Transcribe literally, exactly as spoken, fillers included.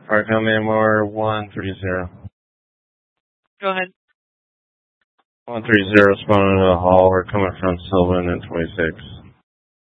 Park Command more one three zero. Go ahead. one three zero, spawn into the hall. We're coming from Sylvan and twenty-six.